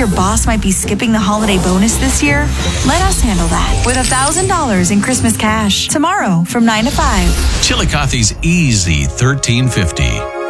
your boss might be skipping the holiday bonus this year? Let us handle that with $1,000 in Christmas cash tomorrow from 9 to 5. Chillicothe's Easy 1350.